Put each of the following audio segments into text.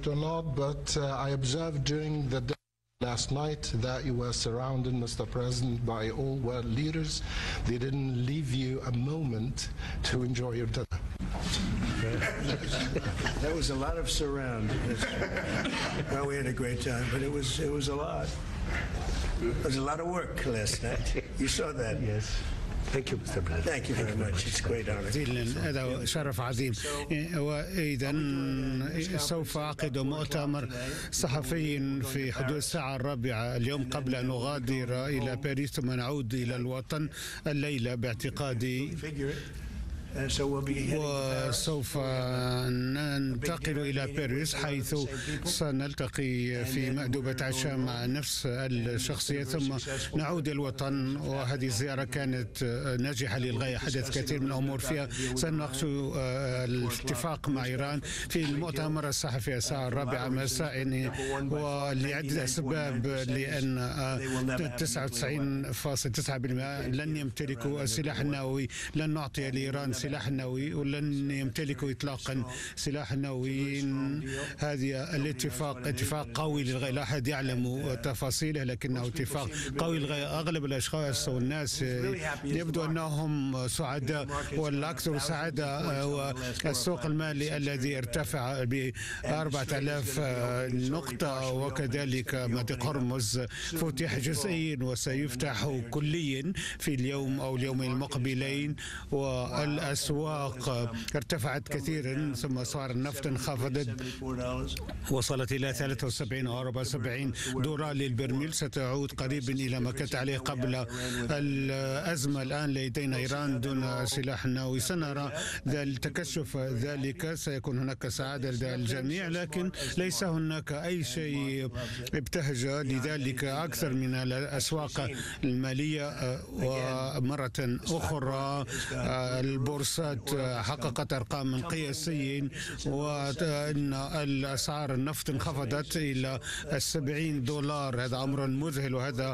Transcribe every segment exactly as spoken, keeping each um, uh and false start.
or not, but uh, I observed during the day last night that you were surrounded, Mister President, by all world leaders. They didn't leave you a moment to enjoy your dinner. That was a lot of surround. Well, we had a great time, but it was it was a lot. It was a lot of work last night. You saw that, yes. Thank you, Mister President. Thank you very much. It's a great honor. هذا شرف عظيم. وإذا سوف أعقد مؤتمر صحفي في حدود الساعة الرابعة اليوم قبل أن أغادر إلى باريس ثم نعود إلى الوطن الليلة باعتقادي. وسوف ننتقل إلى باريس حيث سنلتقي في مأدبة عشاء مع نفس الشخصية ثم نعود إلى الوطن. وهذه الزيارة كانت ناجحة للغاية، حدث كثير من الأمور فيها. سنناقش الاتفاق مع إيران في المؤتمر الصحفي الساعة الرابعة مساء، ولعدة أسباب، لأن تسعة وتسعين فاصلة تسعة بالمئة لن يمتلكوا السلاح النووي. لن نعطي لإيران سلاح نووي ولن يمتلكوا إطلاقا سلاح نووي. هذا الاتفاق اتفاق قوي للغاية، لا أحد يعلم تفاصيله لكنه اتفاق قوي للغاية. أغلب الأشخاص والناس يبدو أنهم سعداء، والأكثر سعادة والسوق المالي الذي ارتفع ب أربعة آلاف نقطة، وكذلك مضيق هرمز فتح جزئيا وسيفتح كليا في اليوم أو اليومين المقبلين. والأسواق ارتفعت كثيرا، ثم أسعار النفط انخفضت وصلت إلى ثلاثة وسبعين أو أربعة وسبعين دولار للبرميل، ستعود قريبا إلى ما كانت عليه قبل الأزمة. الآن لدينا إيران دون سلاح نووي. سنرى تكشف ذلك، سيكون هناك سعادة لدى الجميع، لكن ليس هناك أي شيء ابتهج لذلك أكثر من الأسواق المالية. ومرة أخرى البورصات حققت أرقام قياسية، وأن الأسعار النفط انخفضت إلى السبعين دولار. هذا أمر مذهل، وهذا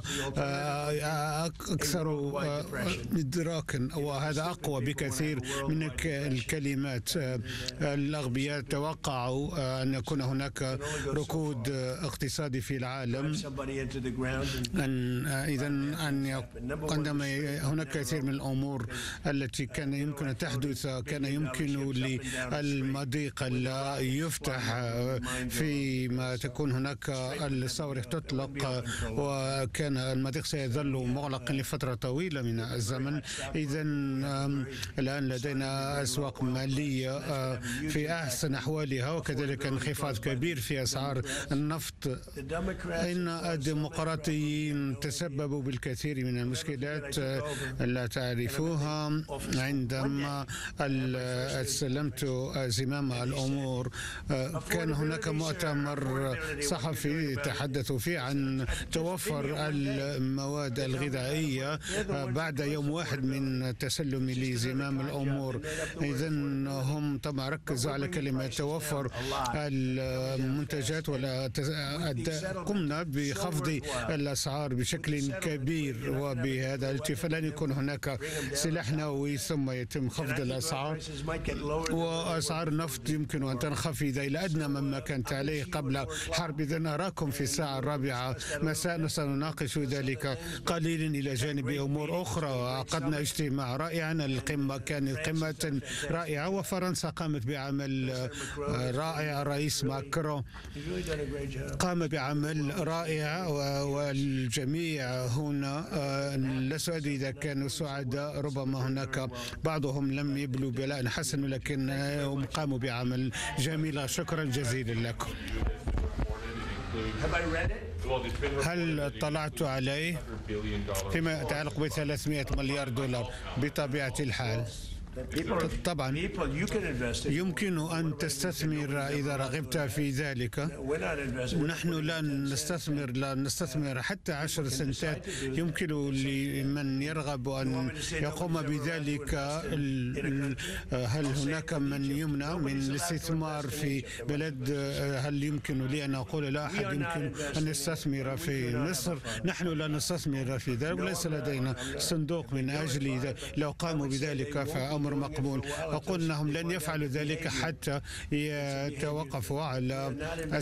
أكثر إدراكا، وهذا أقوى بكثير من الكلمات. الأغبياء توقعوا أن يكون هناك ركود اقتصادي في العالم، أن إذا أن عندما هناك كثير من الأمور التي كان يمكن أن تحدث، كان يمكن للمضيق لا يفتح فيما تكون هناك الصواريخ تطلق، وكان المضيق سيظل مغلقا لفترة طويلة من الزمن. إذا الآن لدينا أسواق مالية في أحسن أحوالها، وكذلك انخفاض كبير في أسعار النفط. إن الديمقراطيين تسببوا بالكثير من المشكلات لا تعرفوها. عندما استلمت زمام الأمور كان هناك مؤتمر صحفي تحدثوا فيه عن توفر المواد الغذائية بعد يوم واحد من تسلمي لزمام الأمور. إذا هم طبعا ركزوا على كلمة توفر المنتجات، ولا قمنا بخفض الأسعار بشكل كبير، وبهذا الاتفاق لن يكون هناك سلاح نووي ثم يتم خفض الأسعار، وأسعار النفط يمكن أن تنخفض إلى أدنى مما كانت عليه قبل الحرب. إذن أراكم في الساعة الرابعة مساء سنناقش ذلك قليلا إلى جانب أمور أخرى. عقدنا اجتماع رائعا، القمة كانت قمة رائعة، وفرنسا قامت بعمل رائع. الرئيس ماكرون قام بعمل رائع، والجميع هنا لا سؤال إذا كانوا سعداء، ربما هناك بعضهم لم يبلوا بلاء حسن، لكنهم قاموا بعمل جميل. شكرا جزيلا لكم. هل اطلعت عليه فيما يتعلق ب ثلاثمئة مليار دولار؟ بطبيعة الحال طبعا يمكن أن تستثمر إذا رغبت في ذلك. نحن لا نستثمر لا نستثمر حتى عشر سنتات. يمكن لمن يرغب أن يقوم بذلك. هل هناك من يمنع من الاستثمار في بلد؟ هل يمكن لي أن أقول لا أحد يمكن أن يستثمر في مصر؟ نحن لا نستثمر في ذلك، وليس لدينا صندوق من أجل ذلك. لو قاموا بذلك فأمر مقبول. أقول أنهم لن يفعلوا ذلك حتى يتوقفوا على